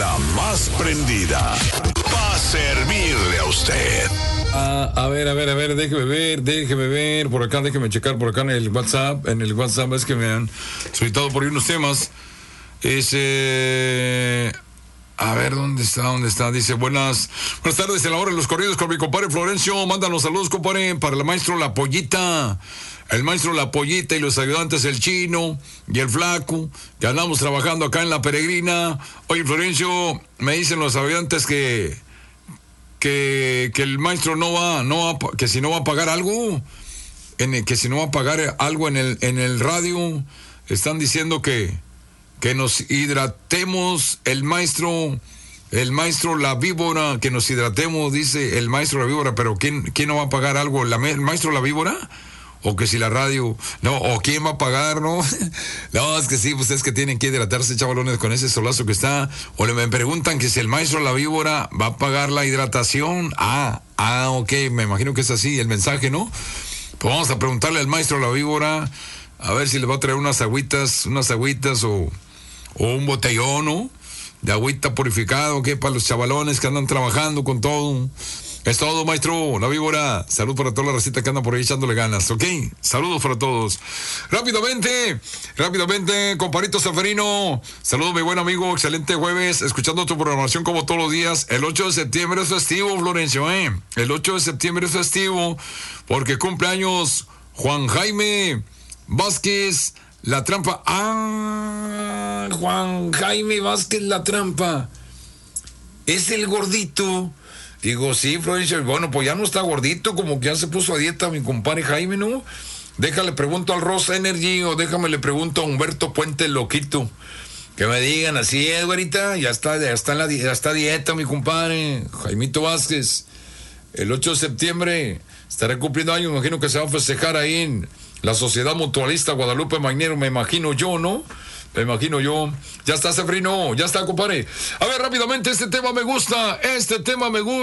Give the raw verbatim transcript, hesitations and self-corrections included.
la más prendida. Va a servirle a usted. Ah, a ver, a ver, a ver, déjeme ver, déjeme ver, por acá, déjeme checar por acá en el WhatsApp, en el WhatsApp es que me han solicitado por ahí unos temas. Ese... A ver, ¿dónde está? ¿Dónde está? Dice, buenas buenas tardes, en la hora de los corridos con mi compadre Florencio. Mándanos saludos, compadre, para el maestro La Pollita. El maestro La Pollita y los ayudantes, el Chino y el Flaco, que andamos trabajando acá en La Peregrina. Oye, Florencio, me dicen los ayudantes que, que, que el maestro no va, no va, que si no va a pagar algo, en el, que si no va a pagar algo en el, en el radio, están diciendo que que nos hidratemos, el maestro, el maestro La Víbora, que nos hidratemos, dice el maestro La Víbora, pero ¿quién, quién no va a pagar algo? ¿La, ¿El maestro La Víbora? O que si la radio, no, o quién va a pagar, ¿no? No, es que sí, pues es que tienen que hidratarse, chavalones, con ese solazo que está. O le me preguntan que si el maestro La Víbora va a pagar la hidratación. Ah, ah, ok, me imagino que es así el mensaje, ¿no? Pues vamos a preguntarle al maestro La Víbora, a ver si le va a traer unas agüitas, unas agüitas o... o un botellón, ¿no? De agüita purificado, ¿qué? Para los chavalones que andan trabajando con todo. Es todo, maestro La Víbora. Salud para toda la receta que anda por ahí echándole ganas, ¿ok? Saludos para todos. Rápidamente, rápidamente, comparito Seferino. Saludos, mi buen amigo. Excelente jueves. Escuchando tu programación como todos los días. El ocho de septiembre es festivo, Florencio, ¿eh? El ocho de septiembre es festivo porque cumpleaños Juan Jaime Vázquez La Trampa. Ah, Juan Jaime Vázquez La Trampa. Es el gordito. Digo, sí, Florencio. Bueno, pues ya no está gordito, como que ya se puso a dieta mi compadre Jaime, ¿no? Déjale pregunto al Rosa Energy o déjame le pregunto a Humberto Puente Loquito. Que me digan, así es, güerita, ya está, ya está en la ya está a dieta mi compadre Jaimito Vázquez. El ocho de septiembre estará cumpliendo años, me imagino que se va a festejar ahí en la Sociedad Mutualista Guadalupe Magnero, me imagino yo, ¿no? Me imagino yo. Ya está, Seferino, ya está, compadre. A ver, rápidamente, este tema me gusta, este tema me gusta.